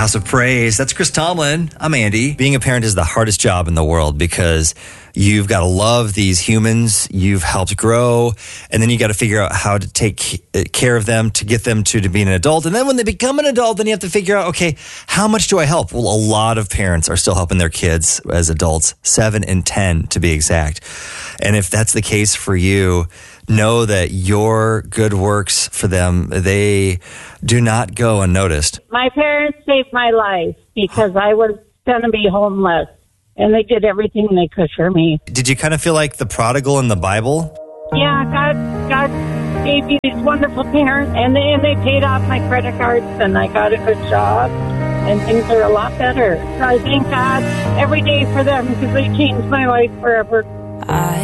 House of Praise. That's Chris Tomlin. I'm Andy. Being a parent is the hardest job in the world because you've got to love these humans you've helped grow, and then you got to figure out how to take care of them to get them to being an adult. And then when they become an adult, then you have to figure out, okay, how much do I help? Well, a lot of parents are still helping their kids as adults, 7 and 10 to be exact. And if that's the case for you, know that your good works for them, they do not go unnoticed. My parents saved my life because I was going to be homeless, and they did everything they could for me. Did you kind of feel like the prodigal in the Bible? Yeah, God gave me these wonderful parents, and they paid off my credit cards, and I got a good job, and things are a lot better. So I thank God every day for them because they changed my life forever.